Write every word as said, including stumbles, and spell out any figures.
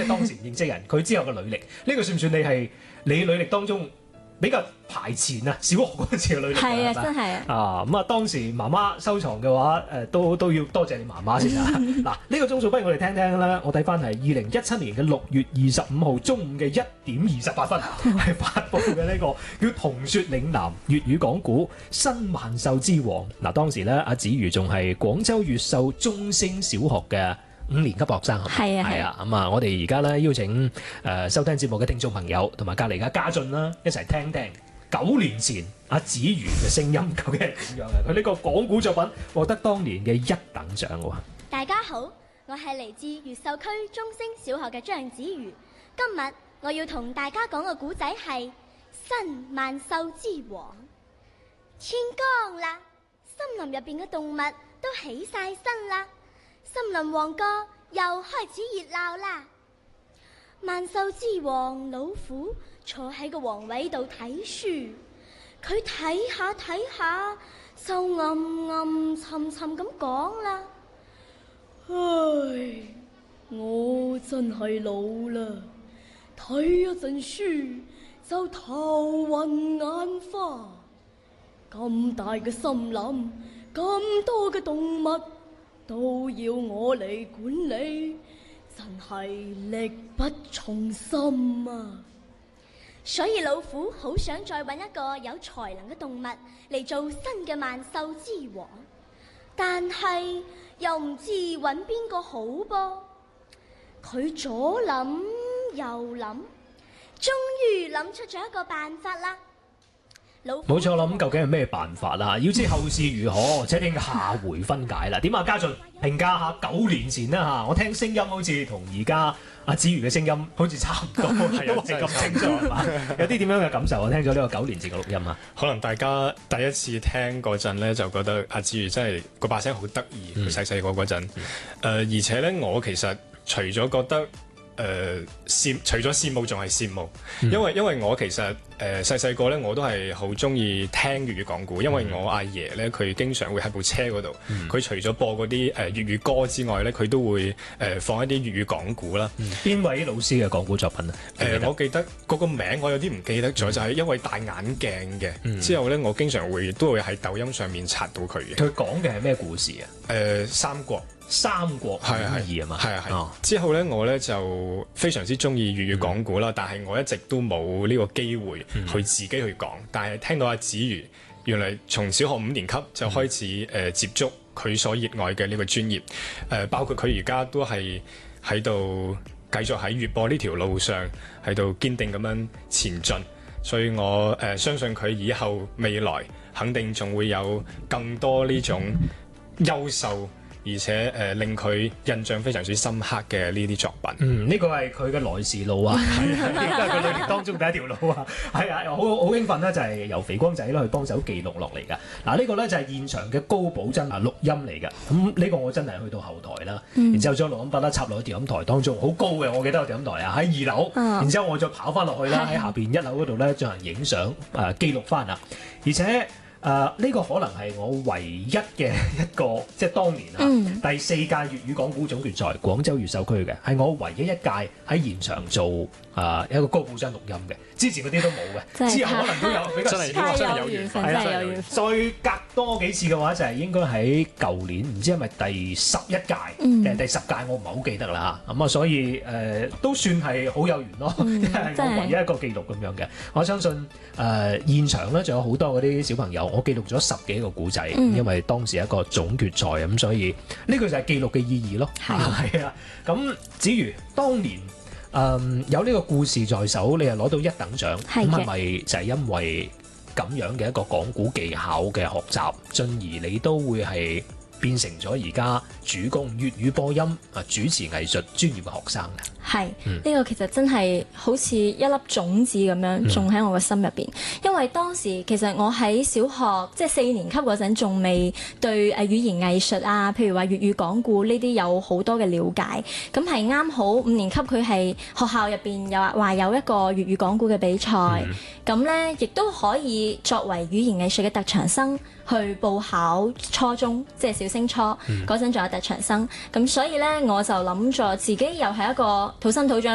係當時唔認識人，佢之後嘅履歷，呢個算唔算你係你履歷當中比較排前啊？小學嗰陣時嘅履歷係啊， 吧真係啊！ 啊咁啊，當時媽媽收藏嘅話，誒、呃、都都要多謝你媽媽先啊！嗱，呢、這個鐘數不如我哋聽聽啦。我睇翻係二零一七年嘅六月二十五號中午嘅一點二十八分，係發布嘅呢個叫《同雪嶺南粵語講古新萬獸之王》。嗱，當時咧阿子瑜仲係廣州越秀中升小學嘅五年級學生， 係啊， 係啊，咁啊，我哋而家咧邀請誒、呃、收聽節目嘅聽眾朋友同埋隔離嘅家俊啦，一齊聽聽九年前阿子瑜嘅聲音究竟係點樣嘅？佢呢個講古作品獲得當年嘅一等獎喎。 大家好，我係嚟自越秀區中升小學嘅張子瑜。今日我要同大家講嘅古仔係新萬獸之王。天光啦，森林入邊嘅動物都起晒身啦。森林王國又開始熱鬧啦！萬獸之王老虎坐喺個王位度睇書，佢睇下睇下就暗暗沉沉咁講啦：唉，我真係老啦，睇一陣書就頭暈眼花。咁大嘅森林，咁多嘅動物，都要我嚟管理，真係力不從心啊！所以老虎好想再揾一個有才能嘅動物嚟做新嘅萬獸之王，但係又唔知揾邊個好噃。佢左諗右諗，終於諗出咗一個辦法啦！ 冇錯啦，咁究竟係咩辦法啦？要知後事如何，請聽下回分解啦。點啊，家俊評價下九年前啦嚇，我聽聲音好似同而家阿子瑜嘅聲音好似差唔多，係都係咁清楚係嘛？有啲點樣嘅感受啊？聽咗呢個九年前嘅錄音啊， 可能大家第一次聽嗰陣咧，就覺得阿子瑜真係個把聲好得意，佢細細個嗰陣，誒而且咧，我其實除咗覺得。誒、呃、羨除咗羨慕仲係羨慕，嗯、因為因為我其實誒細細個咧我都係好中意聽粵語講古，因為我阿爺咧佢經常會喺部車嗰度，佢、嗯、除咗播嗰啲誒粵語歌之外咧，佢都會誒、呃、放一啲粵語講古啦。 邊、嗯、位老師嘅講古作品啊？ 誒、呃、我記得嗰個名我有啲唔記得咗，嗯、就係因為戴眼鏡嘅，嗯、之後咧我經常會都會喺抖音上面刷到佢嘅。 佢講嘅係咩故事啊？ 誒、呃、三國。 三國係啊係啊嘛，係啊係。哦、之後咧，我咧就非常之中意粵語講古啦，嗯、但係我一直都冇呢個機會去自己去講。嗯、但係聽到阿子瑜，原來從小學五年級就開始誒、嗯呃、接觸佢所熱愛嘅呢個專業，誒、呃、包括佢而家都係喺度繼續喺粵播呢條路上喺度堅定咁樣前進，所以我誒、呃、相信佢以後未來肯定仲會有更多呢種優秀。而且誒、呃、令佢印象非常之深刻嘅呢啲作品。 嗯，呢個係佢嘅來時路啊，亦都係佢履歷當中第一條路啊。係啊，好好興奮啦，就係由肥光仔啦去幫手記錄落嚟㗎。嗱，呢個咧就係現場嘅高保真啊錄音嚟㗎。咁呢個我真係去到後台啦，嗯、然之後將錄音筆啦插落去調音台當中，好高嘅，我記得個調音台啊喺二樓。嗯、然之後我再跑翻落去啦，喺下邊一樓嗰度咧進行影相誒記錄翻啊，而且。誒呢、uh, 個可能係我唯一嘅一個，即係當年啊、嗯、第四屆粵語講古總決賽廣州越秀區嘅，係我唯一一屆喺現場做誒、uh, 一個高保真錄音嘅，之前嗰啲都冇嘅，之後可能都有比較少， 真係有緣分， 係啦， 真係有緣分。 再隔多幾次嘅話，就係、是、應該喺舊年，唔知係咪第十一屆定係、嗯、第十屆，我唔係好記得啦嚇。咁啊，所以誒、呃、都算係好有緣咯，因為、嗯、我唯一一個記錄咁樣嘅。我相信誒、呃、現場咧，仲有好多嗰啲小朋友。我記錄咗十幾個古仔，嗯、因為當時一個總決賽咁，所以呢個就係記錄嘅意義咯。係係啊，咁子瑜當年誒、嗯、有呢個故事在手，你係攞到一等獎，咁係咪就係因為咁樣嘅一個講古技巧嘅學習，進而你都會係變成咗而家主攻粵語播音啊主持藝術專業嘅學生嘅？ 係，呢、嗯、個其實真係好似一粒種子咁樣種喺我嘅心入邊。嗯、因為當時其實我喺小學即係四年級嗰陣，仲未對誒語言藝術啊，譬如話粵語講古呢啲有好多嘅了解。咁係啱好五年級佢係學校入邊有話有一個粵語講古嘅比賽，咁咧亦都可以作為語言藝術嘅特長生去報考初中，即係小升初嗰陣仲有特長生。咁所以咧我就諗咗自己又係一個土生土長